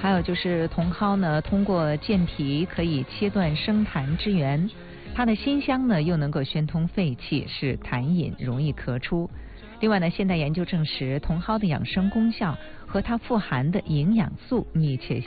还有就是茼蒿呢，通过健脾可以切断生痰之源，它的辛香呢又能够宣通肺气，使痰饮容易咳出。另外呢，现代研究证实茼蒿的养生功效和它富含的营养素密切